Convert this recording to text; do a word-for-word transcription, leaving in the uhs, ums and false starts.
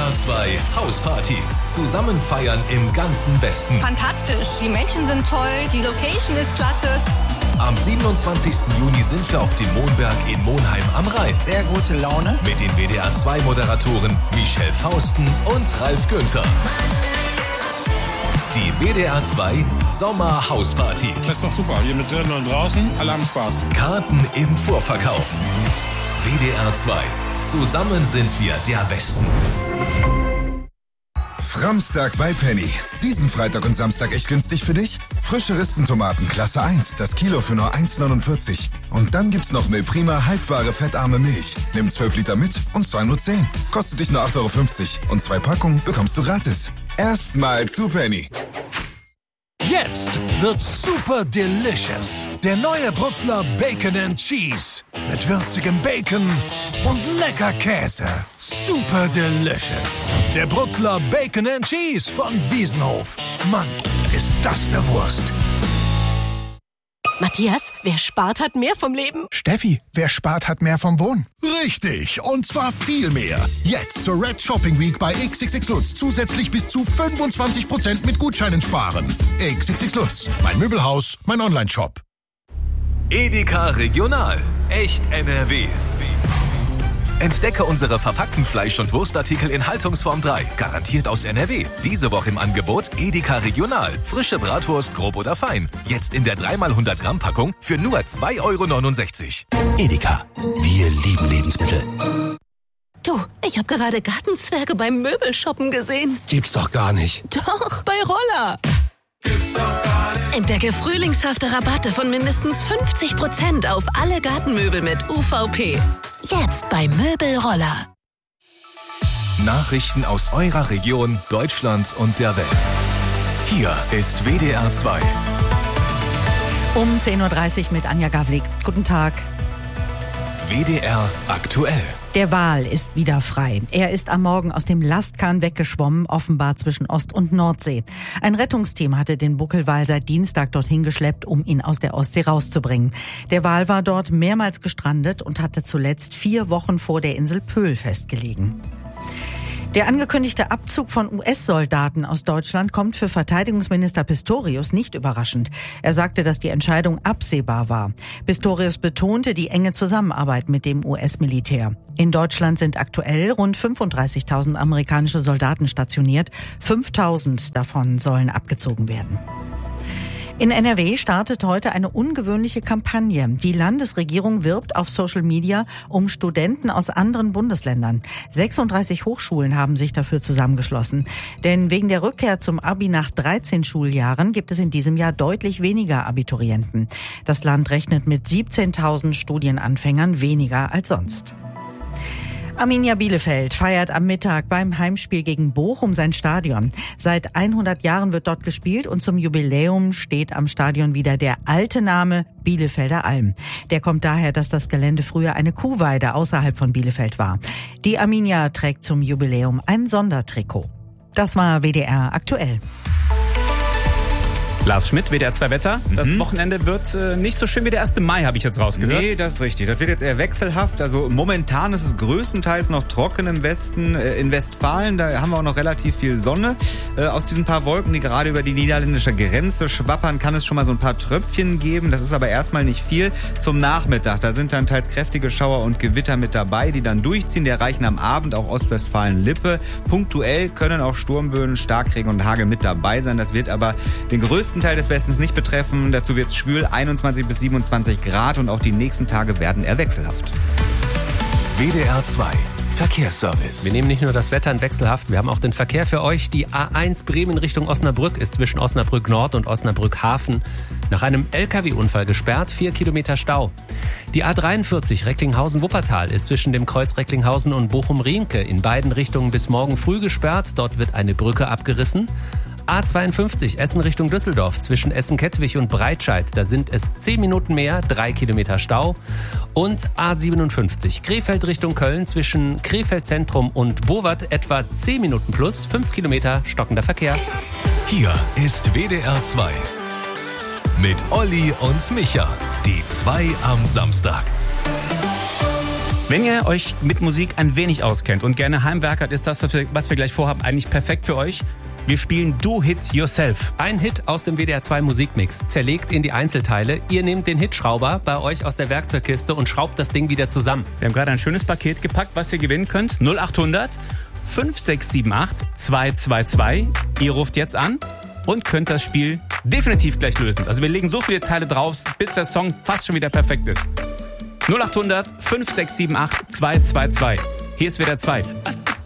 R zwei Hausparty. Zusammen feiern im ganzen Westen. Fantastisch, die Menschen sind toll, die Location ist klasse. Am siebenundzwanzigsten Juni sind wir auf dem Mohnberg in Monheim am Rhein. Sehr gute Laune. Mit den W D R zwei Moderatoren Michelle Fausten und Ralf Günther. Die W D R zwei Sommer-Hausparty. Das ist doch super. Hier mit drinnen und draußen. Alle haben Spaß. Karten im Vorverkauf. W D R zwei. Zusammen sind wir der Westen. Framstag bei Penny. Diesen Freitag und Samstag echt günstig für dich? Frische Rispentomaten Klasse eins, das Kilo für nur eins neunundvierzig. Und dann gibt's noch Milprima haltbare fettarme Milch. Nimm zwölf Liter mit und zahl nur zehn. Kostet dich nur acht Euro fünfzig. Und zwei Packungen bekommst du gratis. Erstmal zu Penny. Jetzt wird's super delicious. Der neue Brutzler Bacon and Cheese. Mit würzigem Bacon und lecker Käse. Super delicious. Der Brutzler Bacon and Cheese von Wiesenhof. Mann, ist das eine Wurst. Matthias, wer spart, hat mehr vom Leben. Steffi, wer spart, hat mehr vom Wohnen. Richtig, und zwar viel mehr. Jetzt zur Red Shopping Week bei X X X Lutz zusätzlich bis zu fünfundzwanzig Prozent mit Gutscheinen sparen. X X X Lutz, mein Möbelhaus, mein Online-Shop. Edeka Regional. Echt N R W. Entdecke unsere verpackten Fleisch- und Wurstartikel in Haltungsform drei. Garantiert aus N R W. Diese Woche im Angebot Edeka Regional. Frische Bratwurst, grob oder fein. Jetzt in der drei mal hundert Gramm Packung für nur zwei Euro neunundsechzig. Edeka. Wir lieben Lebensmittel. Du, ich habe gerade Gartenzwerge beim Möbelshoppen gesehen. Gibt's doch gar nicht. Doch, bei Roller. Gibt's doch gar nicht. Entdecke frühlingshafte Rabatte von mindestens fünfzig Prozent auf alle Gartenmöbel mit U V P. Jetzt bei Möbelroller. Nachrichten aus eurer Region, Deutschland und der Welt. Hier ist W D R zwei. Um zehn Uhr dreißig mit Anja Gavlik. Guten Tag. W D R aktuell. Der Wal ist wieder frei. Er ist am Morgen aus dem Lastkahn weggeschwommen, offenbar zwischen Ost- und Nordsee. Ein Rettungsteam hatte den Buckelwal seit Dienstag dorthin geschleppt, um ihn aus der Ostsee rauszubringen. Der Wal war dort mehrmals gestrandet und hatte zuletzt vier Wochen vor der Insel Pöhl festgelegen. Der angekündigte Abzug von U S-Soldaten aus Deutschland kommt für Verteidigungsminister Pistorius nicht überraschend. Er sagte, dass die Entscheidung absehbar war. Pistorius betonte die enge Zusammenarbeit mit dem U S-Militär. In Deutschland sind aktuell rund fünfunddreißigtausend amerikanische Soldaten stationiert. fünftausend davon sollen abgezogen werden. In N R W startet heute eine ungewöhnliche Kampagne. Die Landesregierung wirbt auf Social Media um Studenten aus anderen Bundesländern. sechsunddreißig Hochschulen haben sich dafür zusammengeschlossen. Denn wegen der Rückkehr zum Abi nach dreizehn Schuljahren gibt es in diesem Jahr deutlich weniger Abiturienten. Das Land rechnet mit siebzehntausend Studienanfängern weniger als sonst. Arminia Bielefeld feiert am Mittag beim Heimspiel gegen Bochum sein Stadion. Seit hundert Jahren wird dort gespielt und zum Jubiläum steht am Stadion wieder der alte Name Bielefelder Alm. Der kommt daher, dass das Gelände früher eine Kuhweide außerhalb von Bielefeld war. Die Arminia trägt zum Jubiläum ein Sondertrikot. Das war W D R aktuell. Lars Schmidt, W D R zwei Wetter. Das mhm. Wochenende wird äh, nicht so schön wie der erste Mai, habe ich jetzt rausgehört. Nee, das ist richtig. Das wird jetzt eher wechselhaft. Also momentan ist es größtenteils noch trocken im Westen. Äh, in Westfalen, da haben wir auch noch relativ viel Sonne. Äh, aus diesen paar Wolken, die gerade über die niederländische Grenze schwappern, kann es schon mal so ein paar Tröpfchen geben. Das ist aber erstmal nicht viel. Zum Nachmittag, da sind dann teils kräftige Schauer und Gewitter mit dabei, die dann durchziehen. Die erreichen am Abend auch Ostwestfalen-Lippe. Punktuell können auch Sturmböen, Starkregen und Hagel mit dabei sein. Das wird aber den größten Teil des Westens nicht betreffen. Dazu wird es schwül, einundzwanzig bis siebenundzwanzig Grad und auch die nächsten Tage werden eher wechselhaft. W D R zwei Verkehrsservice. Wir nehmen nicht nur das Wetter in wechselhaft, wir haben auch den Verkehr für euch. Die A eins Bremen Richtung Osnabrück ist zwischen Osnabrück Nord und Osnabrück Hafen nach einem L K W-Unfall gesperrt, vier Kilometer Stau. Die A dreiundvierzig Recklinghausen-Wuppertal ist zwischen dem Kreuz Recklinghausen und Bochum-Riemke in beiden Richtungen bis morgen früh gesperrt. Dort wird eine Brücke abgerissen. A zweiundfünfzig Essen Richtung Düsseldorf zwischen Essen-Kettwig und Breitscheid. Da sind es zehn Minuten mehr, drei Kilometer Stau. Und A siebenundfünfzig Krefeld Richtung Köln zwischen Krefeld Zentrum und Bowart etwa zehn Minuten plus, fünf Kilometer stockender Verkehr. Hier ist W D R zwei mit Olli und Micha. Die zwei am Samstag. Wenn ihr euch mit Musik ein wenig auskennt und gerne heimwerkert, ist das, was wir gleich vorhaben, eigentlich perfekt für euch. Wir spielen Do Hit Yourself. Ein Hit aus dem W D R zwei Musikmix, zerlegt in die Einzelteile. Ihr nehmt den Hitschrauber bei euch aus der Werkzeugkiste und schraubt das Ding wieder zusammen. Wir haben gerade ein schönes Paket gepackt, was ihr gewinnen könnt. null acht hundert fünf sechs sieben acht zwei zwei zwei. Ihr ruft jetzt an und könnt das Spiel definitiv gleich lösen. Also wir legen so viele Teile drauf, bis der Song fast schon wieder perfekt ist. null acht hundert fünf sechs sieben acht zwei zwei zwei. Hier ist W D R zwei.